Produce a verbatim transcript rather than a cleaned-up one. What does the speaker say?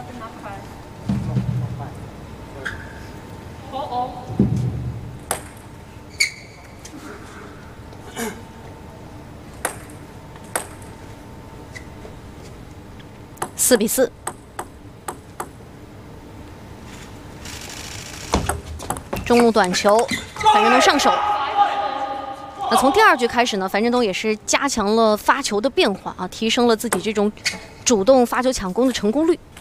四比四。中路短球，樊振东上手。那从第二局开始呢，樊振东也是加强了发球的变化啊，提升了自己这种主动发球抢攻的成功率。